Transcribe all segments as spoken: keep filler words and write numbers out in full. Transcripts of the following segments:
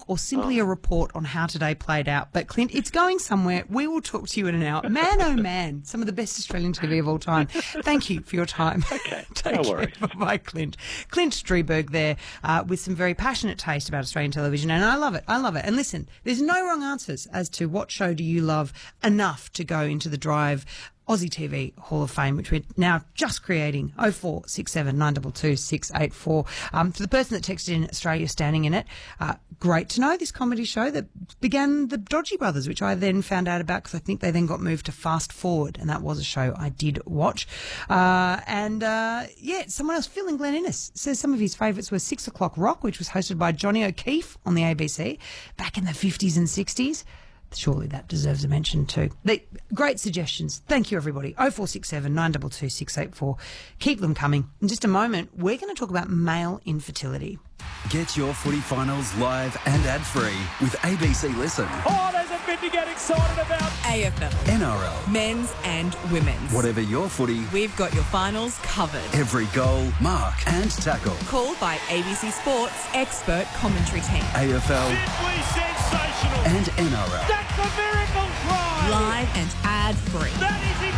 or simply Oh. a report on how today played out. But, Clint, it's going somewhere. We will talk to you in an hour. Man, oh, man, some of the best Australian T V of all time. Thank you for your time. Okay, Take no care. worries. Bye-bye, Clint. Clint Strieberg there uh, with some very passionate taste about Australian television, and I love it. I love it. And listen, there's no wrong answers as to what show do you love enough to go into the Drive Aussie T V Hall of Fame, which we're now just creating. oh four six seven, nine two two, six eight four. Um, for the person that texted in Australia standing in it, uh, great to know this comedy show that began the Dodgy Brothers, which I then found out about because I think they then got moved to Fast Forward, and that was a show I did watch. Uh, and, uh, yeah, someone else, Phil in Glen Innes, says some of his favourites were Six O'Clock Rock, which was hosted by Johnny O'Keefe on the A B C back in the fifties and sixties. Surely that deserves a mention too. They, great suggestions. Thank you, everybody. oh four six seven, nine two two, six eight four. Keep them coming. In just a moment, we're going to talk about male infertility. Get your footy finals live and ad-free with A B C Listen. Oh, there's a bit to get excited about. A F L, N R L. men's and women's. Whatever your footy, We've got your finals covered. every goal, mark and tackle. Called by A B C Sports expert commentary team. A F L Simply sensational. and N R L. That's a miracle try. Live and ad-free. That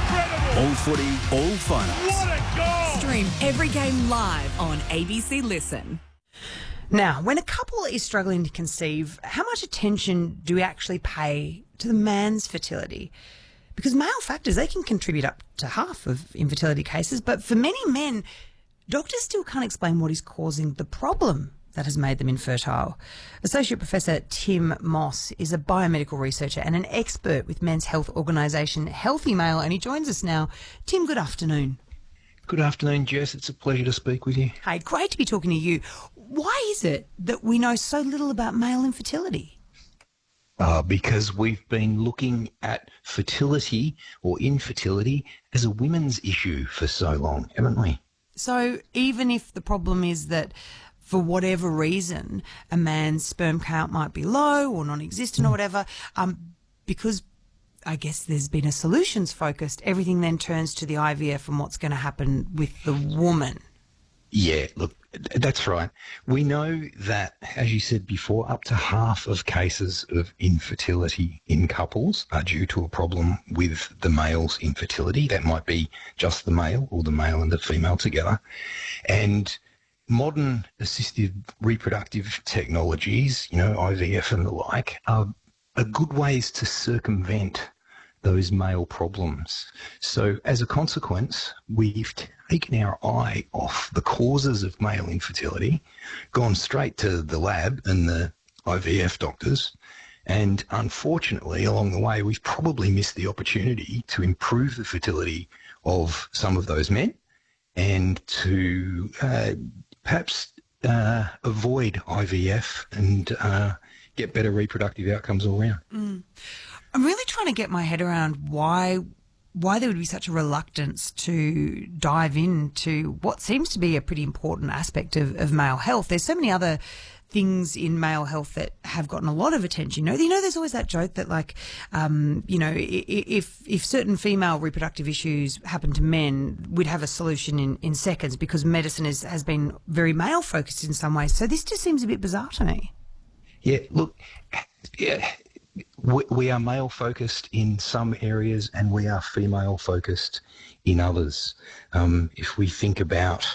is incredible. All footy, all finals. What a goal. Stream every game live on A B C Listen. Now, when a couple is struggling to conceive, how much attention do we actually pay to the man's fertility? Because male factors, they can contribute up to half of infertility cases, but for many men, doctors still can't explain what is causing the problem that has made them infertile. Associate Professor Tim Moss is a biomedical researcher and an expert with men's health organisation Healthy Male, and he joins us now. Tim, good afternoon. Good afternoon, Jess. It's a pleasure to speak with you. Hey, great to be talking to you. Why is it that we know so little about male infertility? Uh, because we've been looking at fertility or infertility as a women's issue for so long, haven't we? So even if the problem is that for whatever reason a man's sperm count might be low or non-existent or whatever, um, because I guess there's been a solutions focused, everything then turns to the I V F and what's going to happen with the woman. Yeah, look, that's right. We know that, as you said before, up to half of cases of infertility in couples are due to a problem with the male's infertility. That might be just the male or the male and the female together. And modern assisted reproductive technologies, you know, I V F and the like, are, are good ways to circumvent those male problems. So as a consequence, we've taken our eye off the causes of male infertility, gone straight to the lab and the I V F doctors, and unfortunately along the way we've probably missed the opportunity to improve the fertility of some of those men and to uh, perhaps uh, avoid I V F and uh, get better reproductive outcomes all around. Mm. I'm really trying to get my head around why why there would be such a reluctance to dive into what seems to be a pretty important aspect of, of male health. There's so many other things in male health that have gotten a lot of attention. You know, you know, there's always that joke that, like, um, you know, if if certain female reproductive issues happen to men, we'd have a solution in, in seconds because medicine is, has been very male focused in some ways. So this just seems a bit bizarre to me. Yeah, look, yeah. We, we are male focused in some areas and we are female focused in others. Um, if we think about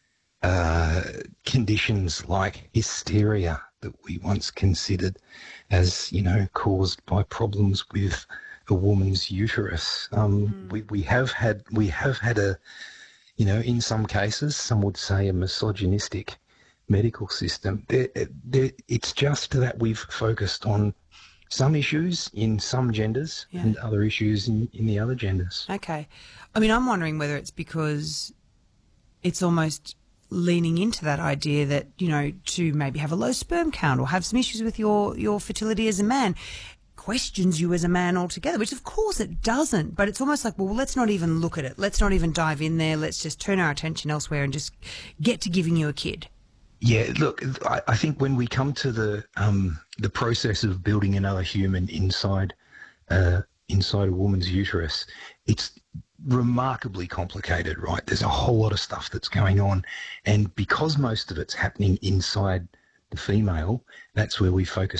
uh, conditions like hysteria that we once considered as, you know, caused by problems with a woman's uterus, um, mm. we, we have had we have had a, you know, in some cases, some would say a misogynistic medical system. There, there, it's just that we've focused on some issues in some genders yeah. and other issues in, in the other genders. Okay. I mean, I'm wondering whether it's because it's almost leaning into that idea that, you know, to maybe have a low sperm count or have some issues with your, your fertility as a man questions you as a man altogether, which of course it doesn't, but it's almost like, well, let's not even look at it. Let's not even dive in there. Let's just turn our attention elsewhere and just get to giving you a kid. Yeah, look, I, I think when we come to the um, the process of building another human inside uh, inside a woman's uterus, it's remarkably complicated, right? There's a whole lot of stuff that's going on, and because most of it's happening inside the female, that's where we focus